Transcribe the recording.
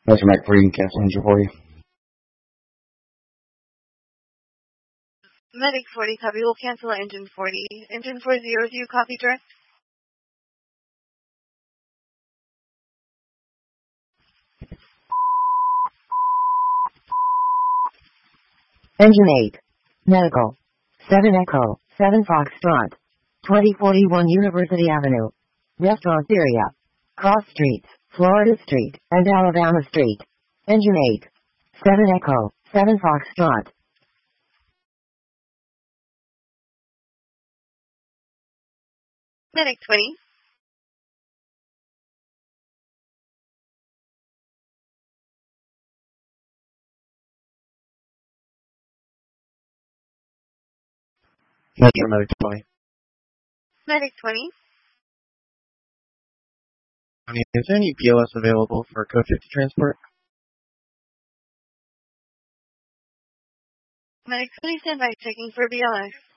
That's Mac Green, cancel engine for you. Medic 40, copy. We'll cancel engine 40. Engine 40, do you copy direct? Engine 8. Medical. 7 Echo. 7 Foxtrot. 2041 University Avenue. Restaurant area. Cross Streets, Florida Street, and Alabama Street. Engine 8. 7 Echo. 7 Foxtrot. Medic 20. Metro Medic 20. Medic 20. Is there any PLS available for Code 50 transport? Medic 20, stand by, checking for BLS.